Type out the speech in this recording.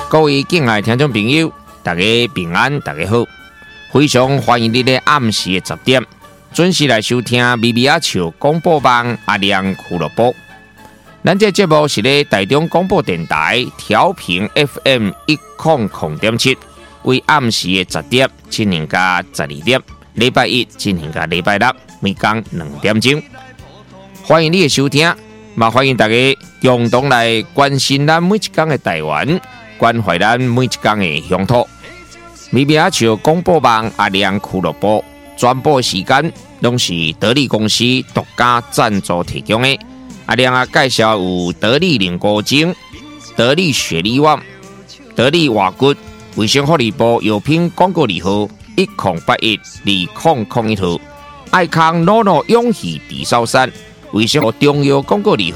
各位敬爱听众朋友，大家平安，大家好！非常欢迎你在暗时的10点准时来收听咪咪阿笑广播网阿亮俱乐部。咱这节目是咧台中广播电台调频 FM 100.7，为暗时的10点进行到12点，礼拜一进行到礼拜六，每天2点钟。欢迎你的收听，也欢迎大家共同来关心咱每一天的台湾，关怀咱每一天的乡土。咪咪阿笑广播网阿亮俱乐部转播时间，拢是得力公司独家赞助提供的。阿亮啊，介绍有得力凝固精、得力雪力旺、得力瓦骨、卫生福利部药品广告礼号10812001号，爱康诺诺永续地烧山卫生中药广告礼号。